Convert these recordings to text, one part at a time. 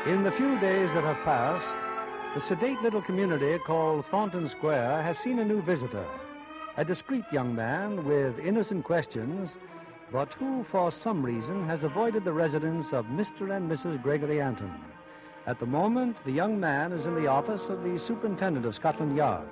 In the few days that have passed, the sedate little community called Thornton Square has seen a new visitor, a discreet young man with innocent questions, but who, for some reason, has avoided the residence of Mr. and Mrs. Gregory Anton. At the moment, the young man is in the office of the superintendent of Scotland Yard.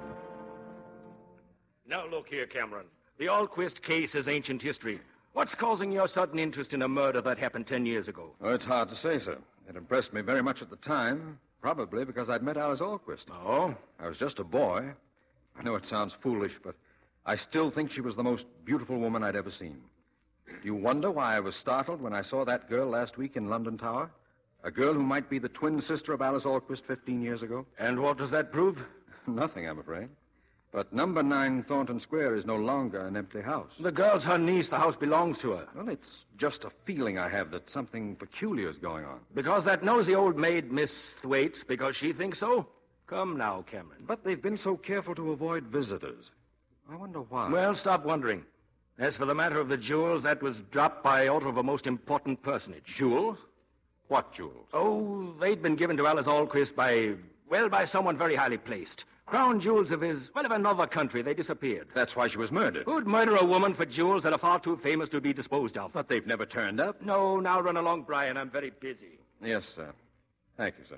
Now look here, Cameron. The Alquist case is ancient history. What's causing your sudden interest in a murder that happened 10 years ago? Oh, it's hard to say, sir. It impressed me very much at the time, probably because I'd met Alice Alquist. Oh? I was just a boy. I know it sounds foolish, but I still think she was the most beautiful woman I'd ever seen. Do you wonder why I was startled when I saw that girl last week in London Tower? A girl who might be the twin sister of Alice Alquist 15 years ago? And what does that prove? Nothing, I'm afraid. But number 9 Thornton Square is no longer an empty house. The girl's her niece. The house belongs to her. Well, it's just a feeling I have that something peculiar is going on. Because that nosy old maid, Miss Thwaites, because she thinks so? Come now, Cameron. But they've been so careful to avoid visitors. I wonder why. Well, stop wondering. As for the matter of the jewels, that was dropped by order of a most important personage. Jewels? What jewels? Oh, they'd been given to Alice Alquist by someone very highly placed. Crown jewels of another country. They disappeared. That's why she was murdered. Who'd murder a woman for jewels that are far too famous to be disposed of? But they've never turned up. No, now run along, Brian. I'm very busy. Yes, sir. Thank you, sir.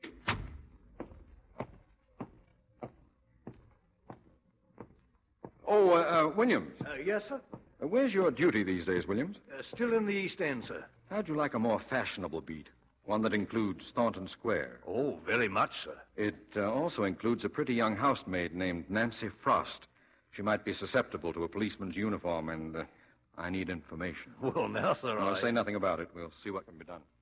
Oh, Williams. Yes, sir? Where's your duty these days, Williams? Still in the East End, sir. How'd you like a more fashionable beat? One that includes Thornton Square. Oh, very much, sir. It also includes a pretty young housemaid named Nancy Frost. She might be susceptible to a policeman's uniform, and I need information. Well, now, sir, Say nothing about it. We'll see what can be done.